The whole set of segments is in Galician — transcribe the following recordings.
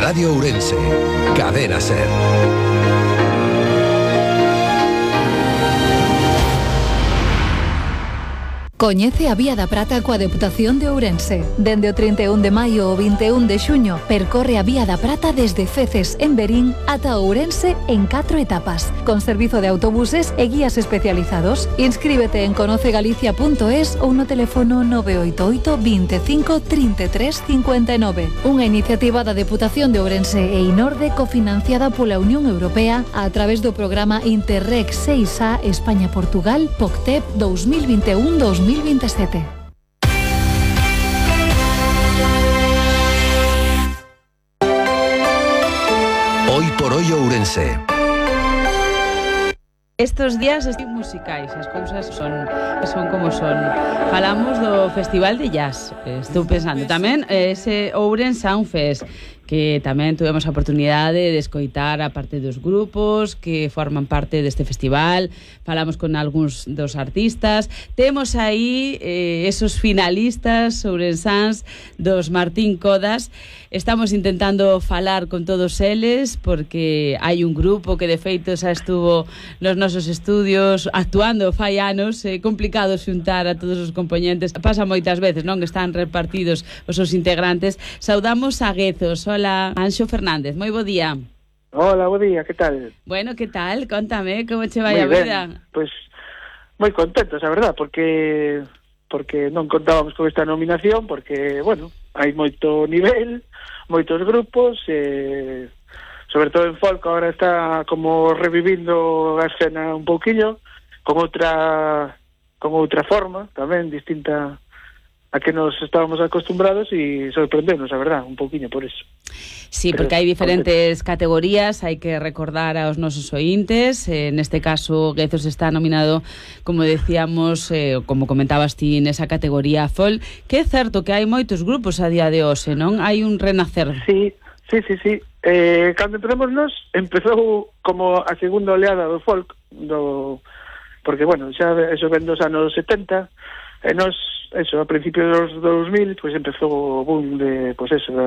Radio Ourense, Cadena SER. Coñece a Vía da Prata coa Deputación de Ourense. Dende o 31 de maio ao 21 de xuño, percorre a Vía da Prata desde Feces, en Verín, ata Ourense en 4 etapas, con servizo de autobuses e guías especializados. Inscríbete en conocegalicia.es ou no teléfono 988 25 33 59. Unha iniciativa da Deputación de Ourense e Inorde cofinanciada pola Unión Europea a través do programa Interreg 6A España-Portugal POCTEP 2021-2027. Hoy por hoy Ourense. Estos días musicais, as cousas son como son. Falamos do Festival de Jazz. Estou pensando tamén ese Ourense Sound Fest, que tamén tuvemos a oportunidade de escoitar a parte dos grupos que forman parte deste festival. Falamos con algúns dos artistas. Temos aí esos finalistas ourensáns dos Martín Codas. Estamos intentando falar con todos eles porque hai un grupo que de feito xa estuvo nos nosos estudios actuando fai anos. É complicado xuntar a todos os componentes. Pasa moitas veces, non? Que están repartidos os seus integrantes. Saudamos a Guezos. Hola, Anxo Fernández, moi bo día. Hola, bo día, que tal? Bueno, que tal? Contame, como che vai a vida? Pois, moi contentos, a verdad, porque non contábamos con esta nominación, porque, bueno, hai moito nivel, moitos grupos, sobre todo en folk, agora está como revivindo a escena un pouquiño, con outra forma, tamén, distinta a que nos estábamos acostumbrados, e sorprendernos, a verdad, un pouquiño por eso. Sí, porque hai diferentes categorías, hai que recordar aos nosos ointes. Neste caso, Guezos está nominado, como decíamos, como comentabas ti, nesa categoría folk, que é certo que hai moitos grupos a día de hoxe, non? Hai un renacer. Sí. Cando empezou como a segunda oleada do folk, porque, bueno, xa eso ven dos anos 70, e nos, eso, a principios dos 2000, pues empezou o boom de, pues eso,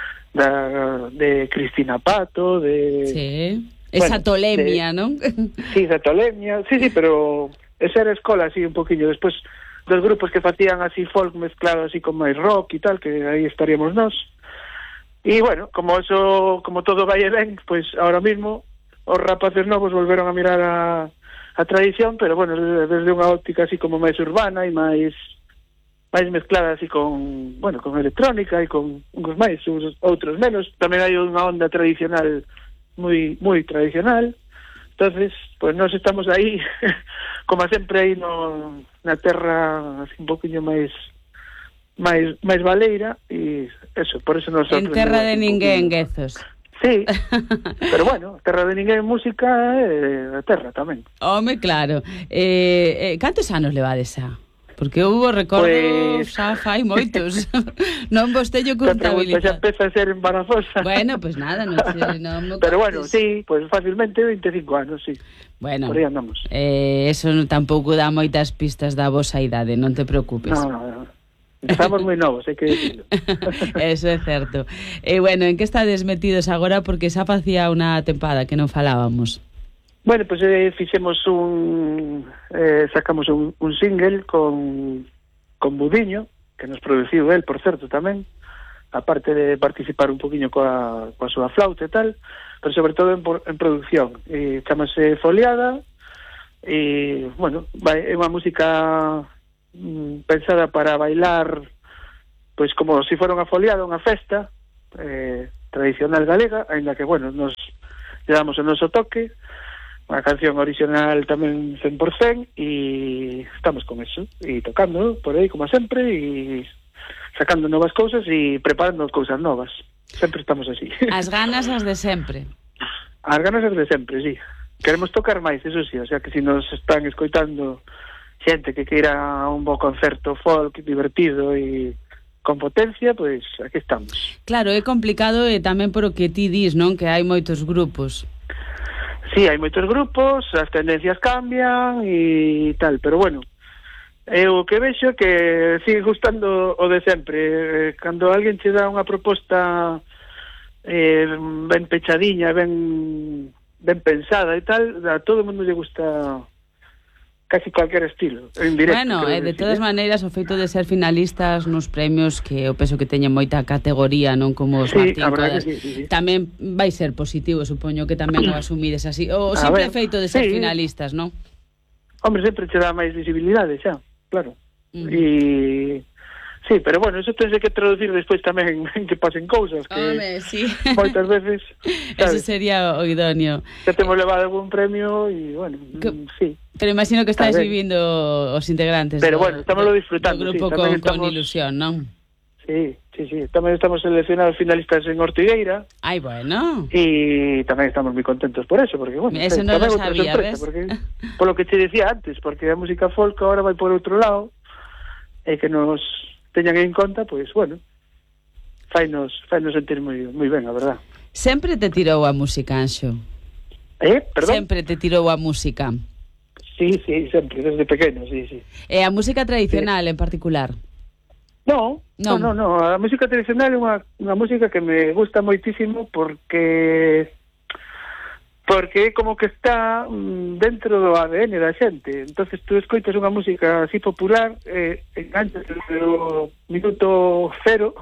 de Cristina Pato, de... Sí, esa tolemia, non? Sí, esa tolemia, sí, pero esa era a escola así un poquillo. Despois dos grupos que facían así folk mezclado así con máis rock e tal, que aí estaríamos nós. E bueno, como todo vai e ben, pues ahora mismo os rapaces novos volveron a mirar a tradición, pero bueno, desde unha óptica así como máis urbana e máis mezclada así con electrónica e con uns máis, outros menos. Tamén hai unha onda tradicional moi tradicional. Entonces, pues nós estamos aí como sempre aí na terra así un poquinho máis baleira, e eso, por eso nos en terra de ninguén, Guezos. Sí, pero bueno, terra de ninguén música é a terra tamén. Home, claro. Cantos anos levades xa? Porque houve recordos xa fai moitos. Non vos teño contabilizado. Xa empeza a ser embarazosa. Bueno, pues nada, non pero bueno, sí, pues fácilmente 25 anos, sí. Bueno, por aí andamos. Eso tampouco dá moitas pistas da vosa idade, non te preocupes. No. Estamos moi novos, hai que decirlo. Eso é certo. Bueno, en que estades metidos agora? Porque xa facía unha tempada que non falábamos. Bueno, pues fixemos sacamos un single con Budiño, que nos produciu el, por certo, tamén, aparte de participar un poquinho coa súa flauta e tal, pero sobre todo en producción. Chámase Foliada, e, bueno, é unha música pensada para bailar, pois como se fora unha foliada, unha festa tradicional galega, aínda que, bueno, nos llevamos o noso toque, unha canción original tamén 100%, e estamos con eso, e tocando por aí como sempre, e sacando novas cousas e preparando cousas novas. Sempre estamos así. As ganas as de sempre. As ganas as de sempre, sí. Queremos tocar máis, eso sí, o sea que se nos están escoitando xente que queira un bo concerto folk divertido e con potencia, pois aquí estamos. Claro, é complicado e tamén por o que ti dis, non? Que hai moitos grupos. Sí, hai moitos grupos, as tendencias cambian e tal, pero bueno, o que vexo que sigue gustando o de sempre. Cando alguén che dá unha proposta ben pechadiña, ben pensada e tal, a todo o mundo lle gusta casi cualquier estilo, en directo. Bueno, de todas maneiras, o feito de ser finalistas nos premios, que eu penso que teñen moita categoría, non como os Martín Codas, sí. tamén vai ser positivo, supoño que tamén o asumides así. O simple feito de ser finalistas, non? Hombre, sempre che dá máis visibilidade xa, claro. E... Sí, pero bueno, eso tense que traducir despois tamén en que pasen cousas que sí. moitas veces, eso sería o idóneo. Que temos levado algún premio e, bueno, sí. Pero imagino que estáis vivindo os integrantes. Pero bueno, estamos disfrutando, do grupo sí, con ilusión, non? Sí. Tamén estamos seleccionados finalistas en Ortigueira. Ai, bueno. E tamén estamos moi contentos por eso, porque, bueno, eso non lo sabía, ves? Porque, por lo que te decía antes, porque a música folk ahora vai por outro lado, e que nos teñan en conta, pois, bueno, fainos sentir moi ben, a verdad. Sempre te tirou a música, Anxo? Perdón? Sempre te tirou a música? Sí, sempre, desde pequeno, sí. E a música tradicional, en particular? No, a música tradicional é unha música que me gusta moitísimo porque é como que está dentro do ADN da xente. Entonces tú escoitas unha música así popular, enganchas o minuto cero,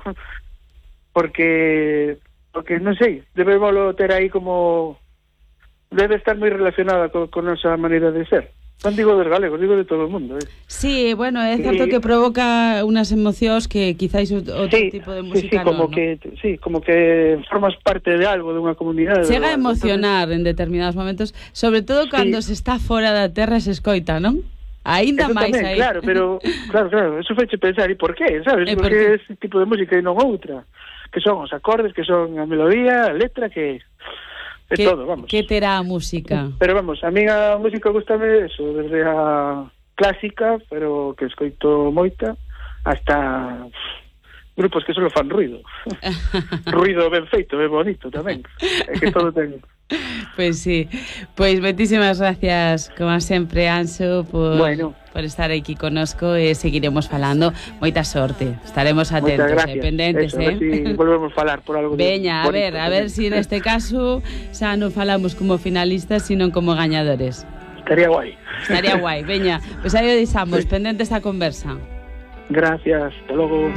porque non sei, debémoslo ter aí como... debe estar moi relacionada con nosa maneira de ser. Non digo dos galegos, digo de todo o mundo. Sí, bueno, é certo que provoca unas emocións que quizáis outro tipo de música como que formas parte de algo, de unha comunidade. Chega a emocionar en determinados momentos, sobre todo cando se está fora da terra e se escoita, non? Ainda máis aí. Claro, pero claro, eso faiche pensar, e por qué, sabes? Porque ese tipo de música e non outra, que son os acordes, que son a melodía, a letra, que todo, vamos. Que terá a música? Pero vamos, a mí a música gustame eso, desde a clásica, pero que escoito moita, hasta grupos que solo fan ruido. Ruido ben feito, ben bonito tamén. É que todo ten... Pois sí. Pois moitísimas gracias, como sempre, Anxo, por estar aquí conosco e seguiremos falando. Moita sorte. Estaremos atentos, pendentes, a ver si volvemos a falar por algo. Veña, a ver si neste caso xa non falamos como finalistas, sino como gañadores. Estaría guai, veña. Pois aí o deixamos, pendentes da conversa. Gracias, hasta logo.